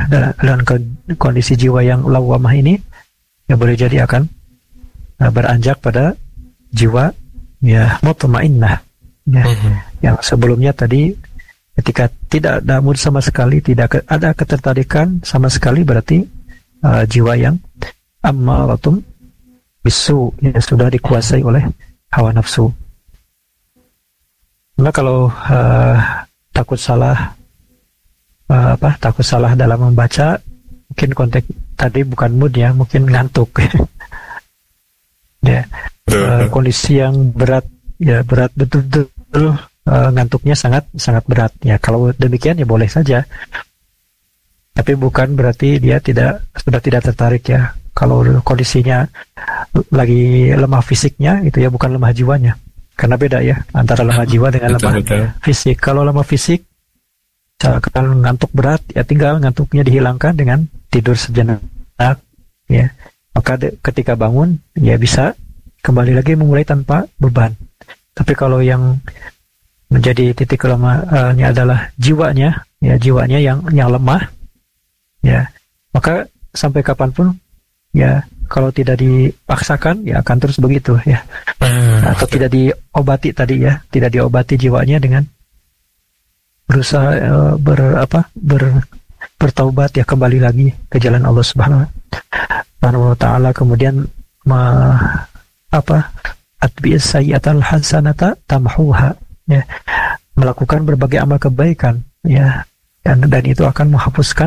dalam kondisi jiwa yang lawamah ini, ya boleh jadi akan beranjak pada jiwa ya mutmainnah, ya, yang sebelumnya tadi ketika tidak ada mood sama sekali, tidak ada ketertarikan sama sekali, berarti jiwa yang ammaratum bisu, ya, sudah dikuasai oleh hawa nafsu. Nah, kalau takut salah dalam membaca, mungkin konteks tadi bukan mood, ya, mungkin ngantuk. Ya, kondisi yang berat, ya, berat betul-betul, ngantuknya sangat berat, ya. Kalau demikian ya boleh saja, tapi bukan berarti dia sudah tidak tertarik, ya. Kalau kondisinya lagi lemah fisiknya, itu ya bukan lemah jiwanya, karena beda, ya, antara lemah jiwa dengan lemah fisik. Kalau lemah fisik, misalkan ngantuk berat, ya tinggal ngantuknya dihilangkan dengan tidur sejenak, ya. Maka ketika bangun, ya bisa kembali lagi memulai tanpa beban. Tapi kalau yang menjadi titik lemahnya adalah jiwanya, ya, jiwanya yang lemah, ya, maka sampai kapanpun, ya, kalau tidak dipaksakan, ya akan terus begitu, ya. Atau tidak diobati tadi, ya, tidak diobati jiwanya dengan berusaha bertaubat, ya, kembali lagi ke jalan Allah Subhanahu wa Ta'ala. Kemudian atbi'is sayyi'atal hasanata tamhuha, ya, melakukan berbagai amal kebaikan, ya, dan itu akan menghapuskan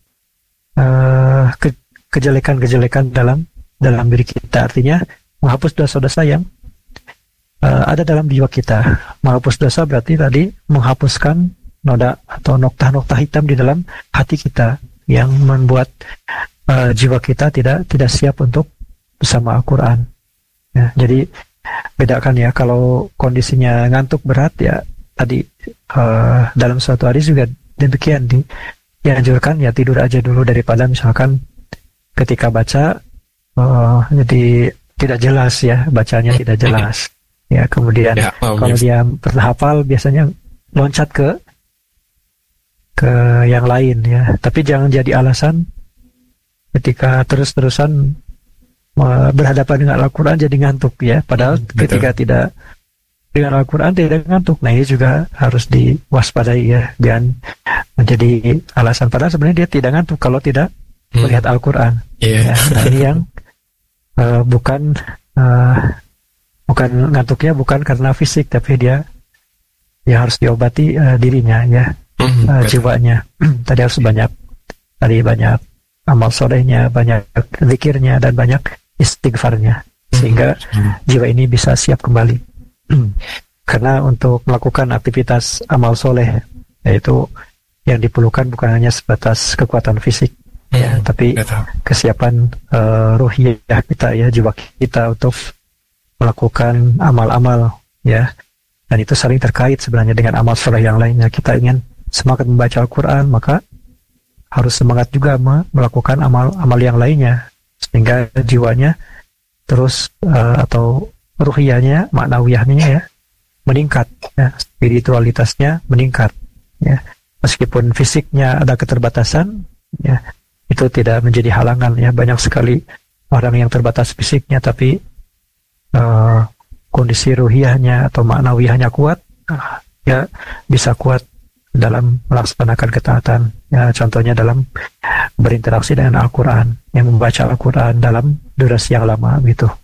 kejelekan-kejelekan dalam diri kita. Artinya menghapus dosa-dosa yang ada dalam jiwa kita. Menghapus dosa berarti tadi menghapuskan noda atau noktah-noktah hitam di dalam hati kita yang membuat jiwa kita tidak siap untuk bersama Al-Quran, ya. Jadi bedakan, ya, kalau kondisinya ngantuk berat, ya tadi dalam suatu hari juga demikian, dianjurkan, ya, tidur aja dulu daripada misalkan ketika baca jadi tidak jelas, ya, bacanya tidak jelas, ya. Kemudian kalau dia pernah hafal, biasanya loncat ke yang lain, ya. Tapi jangan jadi alasan ketika terus-terusan berhadapan dengan Al-Quran jadi ngantuk, ya. Padahal ketika tidak dengan Al-Quran tidak ngantuk. Nah, ini juga harus diwaspadai, ya, jangan menjadi alasan. Padahal sebenarnya dia tidak ngantuk kalau tidak melihat Al-Quran. Ya. Nah, ini yang bukan ngantuknya bukan karena fisik, tapi dia harus diobati dirinya, ya, jiwanya. Tadi harus banyak amal solehnya, banyak zikirnya, dan banyak istighfarnya, sehingga jiwa ini bisa siap kembali. Karena untuk melakukan aktivitas amal soleh, yaitu yang diperlukan bukan hanya sebatas kekuatan fisik, ya, tapi kesiapan ruhiyah kita, ya, jiwa kita untuk melakukan amal-amal, ya. Dan itu saling terkait sebenarnya dengan amal soleh yang lainnya. Kita ingin semangat membaca Al-Quran, maka harus semangat juga melakukan amal yang lainnya, sehingga jiwanya terus atau ruhiyahnya, maknawiyahnya, ya, meningkat, ya, spiritualitasnya meningkat, ya. Meskipun fisiknya ada keterbatasan, ya, itu tidak menjadi halangan, ya. Banyak sekali orang yang terbatas fisiknya, tapi kondisi ruhiyahnya atau maknawiyahnya kuat, ya, bisa kuat dalam melaksanakan ketaatan, ya. Contohnya dalam berinteraksi dengan Al-Quran, yang membaca Al-Quran dalam durasi yang lama, gitu.